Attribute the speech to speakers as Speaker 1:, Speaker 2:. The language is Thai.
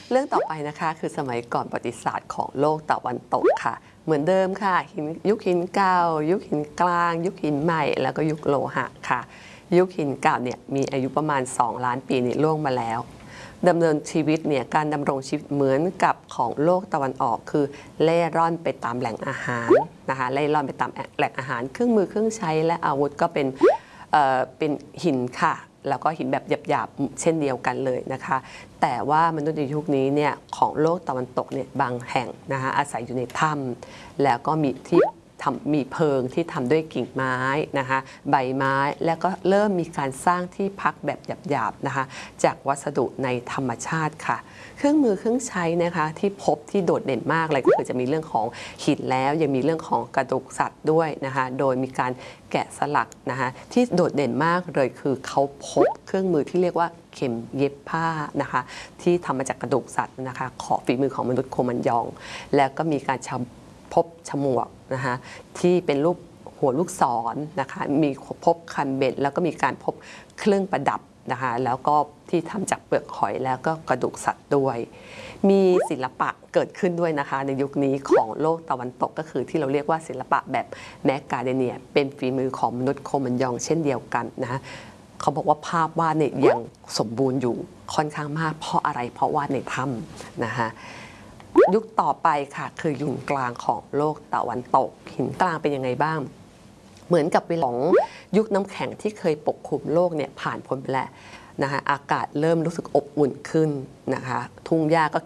Speaker 1: เรื่องต่อไปนะคะคือสมัยก่อนประวัติศาสตร์ของโลกตะวันตกค่ะเหมือนเดิมค่ะยุคหินเก่ายุคหินกลางยุคหินใหม่แล้วก็ยุคโลหะค่ะยุคหินเก่าเนี่ยมีอายุประมาณ2 ล้านปีนี่ล่วงมาแล้วดำเนินชีวิตเนี่ยการดำรงชีวิตเหมือนกับของโลกตะวันออกคือเล่ร่อนไปตามแหล่งอาหารนะคะเล่ร่อนไปตามแหล่งอาหารเครื่องมือเครื่องใช้และอาวุธก็เป็นหินค่ะแล้วก็หินแบบหยาบๆเช่นเดียวกันเลยนะคะแต่ว่ามนุษย์ในยุคนี้เนี่ยของโลกตะวันตกเนี่ยบางแห่งนะคะอาศัยอยู่ในถ้ำแล้วก็มีเพิงที่ทำด้วยกิ่งไม้นะคะใบไม้แล้วก็เริ่มมีการสร้างที่พักแบบหยาบๆนะคะจากวัสดุในธรรมชาติค่ะเครื่องมือเครื่องใช้นะคะที่พบที่โดดเด่นมากเลยก็คือจะมีเรื่องของหินแล้วยังมีเรื่องของกระดูกสัตว์ด้วยนะคะโดยมีการแกะสลักนะคะที่โดดเด่นมากเลยคือเขาพบเครื่องมือที่เรียกว่าเข็มเย็บผ้านะคะที่ทำมาจากกระดูกสัตว์นะคะของฝีมือของมนุษย์โคมันยองแล้วก็มีการพบฉมวกนะคะที่เป็นรูปหัวลูกศรนะคะมีพบคันเบ็ดแล้วก็มีการพบเครื่องประดับนะคะแล้วก็ที่ทำจากเปลือกหอยแล้วก็กระดูกสัตว์ด้วยมีศิลปะเกิดขึ้นด้วยนะคะในยุคนี้ของโลกตะวันตกก็คือที่เราเรียกว่าศิลปะแบบแมกกาเดเนียเป็นฝีมือของมนุษย์โคมันยองเช่นเดียวกันนะคะเขาบอกว่าภาพวาดเนี่ยยังสมบูรณ์อยู่ค่อนข้างมากเพราะอะไรเพราะวาดในถ้ำนะคะยุคต่อไปค่ะคือยุคกลางของโลกตะวันตกหินกลางเป็นยังไงบ้างเหมือนกับเวลาของยุคน้ำแข็งที่เคยปกคลุมโลกเนี่ยผ่านพ้นไปแล้วนะคะอากาศเริ่มรู้สึกอบอุ่นขึ้นนะคะทุ่งหญ้าก็